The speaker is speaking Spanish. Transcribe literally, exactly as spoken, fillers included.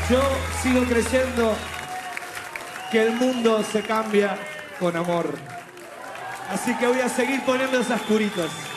Yo sigo creyendo que el mundo se cambia con amor. Así que voy a seguir poniendo esas curitas.